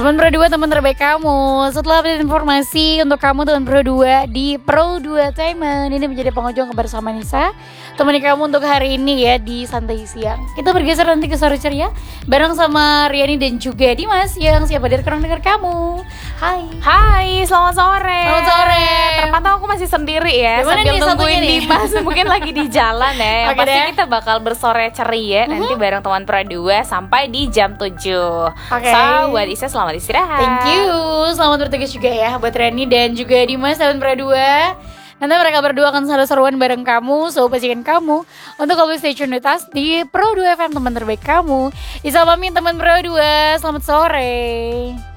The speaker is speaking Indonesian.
Teman Pro 2, teman terbaik kamu. Setelah update informasi untuk kamu teman Pro 2 di Pro 2 Timer, ini menjadi pengunjung bersama Nisa, temani kamu untuk hari ini ya di Santai Siang. Kita bergeser nanti ke sore ceria bareng sama Riani dan juga Dimas yang siap hadir dengar kamu. Hai, selamat sore. Selamat sore. Terpantau aku masih sendiri ya, Gimana sambil nih nungguin satunya nih? Dimas. Mungkin lagi di jalan ya. Yang Oke pasti deh. kita bakal bersore ceria nanti bareng teman Pro 2 sampai di jam 7. Oke. So, buat Isa selamat istirahat. Thank you. Selamat bertugas juga ya buat Riani dan juga Dimas teman Pro 2. Nanti mereka berdua akan seru-seruan bareng kamu. So pastikan kamu untuk always stay tune with us di Pro 2 FM, teman terbaik kamu. Isa pamit teman Pro 2. Selamat sore.